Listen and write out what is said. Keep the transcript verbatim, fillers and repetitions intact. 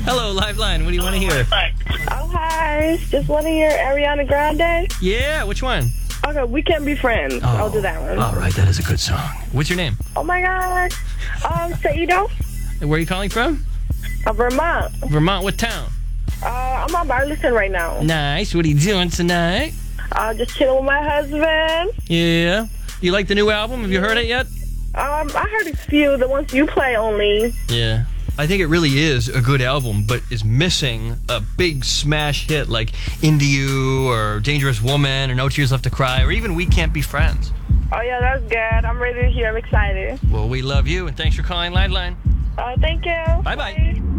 Hello, Liveline. What do you want to hear? Oh, hi. Just want to hear Ariana Grande. Yeah, which one? Okay, We Can Be Friends. Oh, I'll do that one. All right, that is a good song. What's your name? Oh, my God. Um, Saido. Where are you calling from? Uh, Vermont. Vermont, what town? Uh, I'm on Burleson right now. Nice. What are you doing tonight? Uh, just chilling with my husband. Yeah. You like the new album? Have you heard it yet? Um, I heard a few, the ones you play only. Yeah. I think it really is a good album, but is missing a big smash hit like Into You or Dangerous Woman or No Tears Left to Cry or even We Can't Be Friends. Oh, yeah, that's good. I'm ready to hear. I'm excited. Well, we love you, and thanks for calling Liveline. Uh, thank you. Bye-bye. Bye.